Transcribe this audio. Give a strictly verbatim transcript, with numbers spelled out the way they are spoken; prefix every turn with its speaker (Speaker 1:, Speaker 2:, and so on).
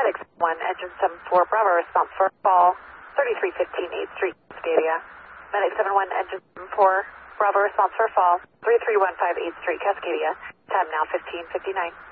Speaker 1: six one, engine seven four, Bravo, response for fall, thirty-three fifteen eighth Street, Cascadia. Medic seven one, engine seven four, Bravo, response for fall, three three one five eighth Street, Cascadia. Time now fifteen fifty-nine.